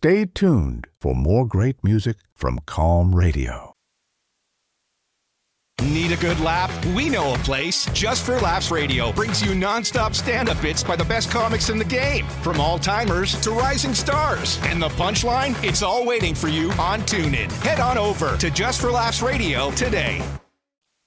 Stay tuned for more great music from Calm Radio. Need a good laugh? We know a place. Just for Laughs Radio brings you non-stop stand-up bits by the best comics in the game. From all-timers to rising stars. And the punchline? It's all waiting for you on TuneIn. Head on over to Just for Laughs Radio today.